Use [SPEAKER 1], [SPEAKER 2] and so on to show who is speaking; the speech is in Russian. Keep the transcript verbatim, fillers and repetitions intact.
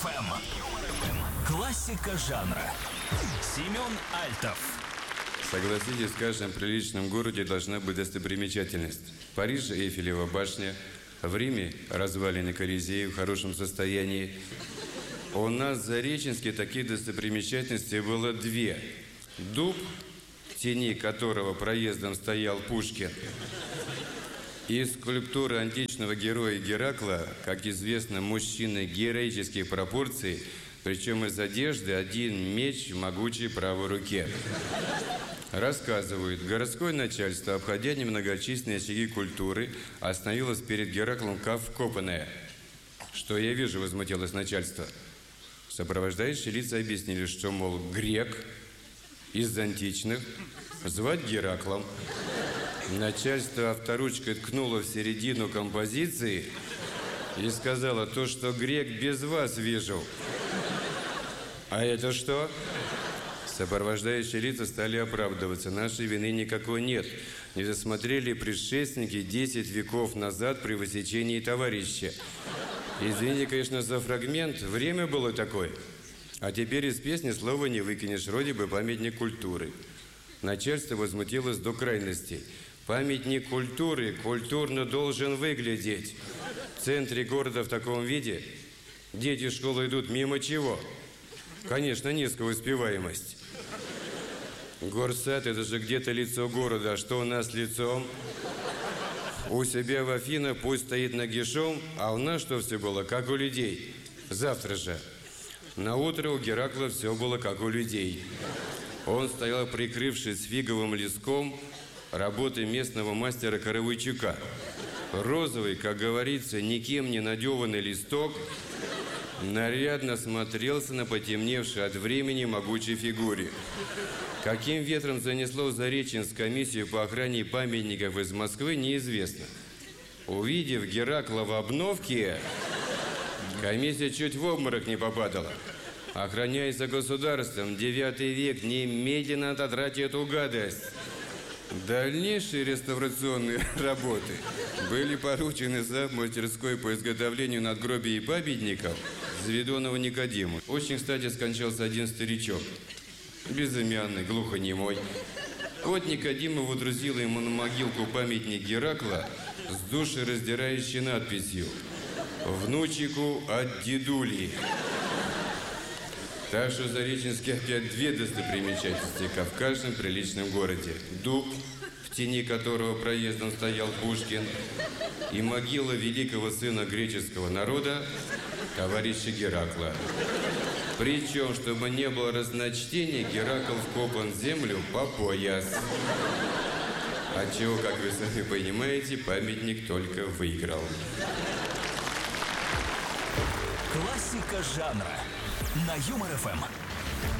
[SPEAKER 1] эф эм. Классика жанра. Семен Альтов.
[SPEAKER 2] Согласитесь, в каждом приличном городе должна быть достопримечательность. В Париже Эйфелева башня, в Риме развалины Колизея в хорошем состоянии. У нас в Зареченске таких достопримечательностей было две. Дуб, в тени которого проездом стоял Пушкин, и скульптура античного героя Геракла, как известно, мужчина героических пропорций, причем из одежды один меч в могучей правой руке. Рассказывают, городское начальство, обходя немногочисленные очаги культуры, остановилось перед Гераклом как вкопанное. «Что я вижу?» – возмутилось начальство. Сопровождающие лица объяснили, что, мол, грек из античных звать Гераклом. Начальство авторучкой ткнуло в середину композиции и сказало: то, что грек, без вас вижу. А это что? Сопровождающие лица стали оправдываться. Нашей вины никакой нет. Не досмотрели предшественники десять веков назад при высечении товарища. Извините, конечно, за фрагмент. Время было такое. А теперь из песни слова не выкинешь. Вроде бы памятник культуры. Начальство возмутилось до крайности. Памятник культуры культурно должен выглядеть. В центре города в таком виде дети в школу идут мимо чего? Конечно, низкая успеваемость. Горсад – это же где-то лицо города. А что у нас лицом? У себя в Афинах пусть стоит нагишом, а у нас что все было, как у людей. Завтра же. На утро у Геракла все было, как у людей. Он стоял, прикрывшись фиговым листком работы местного мастера Каравайчука. Розовый, как говорится, никем не надеванный листок нарядно смотрелся на потемневшей от времени могучей фигуре. Каким ветром занесло в Зареченск комиссию по охране памятников из Москвы, неизвестно. Увидев Геракла в обновке, комиссия чуть в обморок не попадала. Охраняется государством, девятый век, немедленно отодрать эту гадость. Дальнейшие реставрационные работы были поручены зав.мастерской по изготовлению надгробий и памятников Заведонову Никодиму. Очень, кстати, скончался один старичок, безымянный, глухонемой. Вот Никодима водрузила ему на могилку памятник Геракла с душераздирающей надписью: «Внучику от дедули». Так что в Зареченске опять две достопримечательности, как в каждом приличном городе. Дуб, в тени которого проездом стоял Пушкин, и могила великого сына греческого народа, товарища Геракла. Причем, чтобы не было разночтений, Геракл вкопан в землю по пояс. Отчего, как вы сами понимаете, памятник только выиграл.
[SPEAKER 1] Классика жанра на Юмор эф эм.